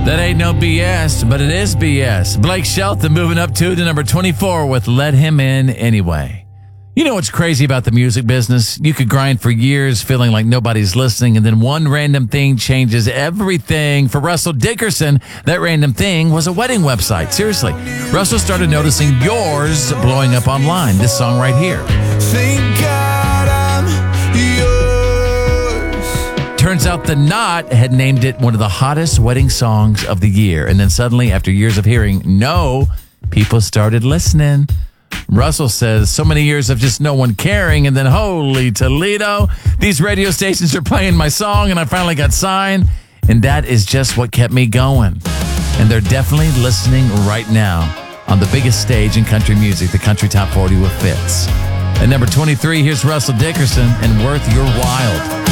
That ain't no BS, but it is BS. Blake Shelton moving up to number 24 with Let Him In Anyway. You know what's crazy about the music business? You could grind for years feeling like nobody's listening, and then one random thing changes everything. For Russell Dickerson, that random thing was a wedding website. Seriously. Russell started noticing yours blowing up online. This song right here. Thank God I'm yours. Turns out The Knot had named it one of the hottest wedding songs of the year. And then suddenly, after years of hearing no, people started listening. Russell says, so many years of just no one caring, and then holy Toledo, these radio stations are playing my song, and I finally got signed, and that is just what kept me going. And they're definitely listening right now on the biggest stage in country music, the Country Top 40 with Fitz. At number 23, here's Russell Dickerson and Worth Your While.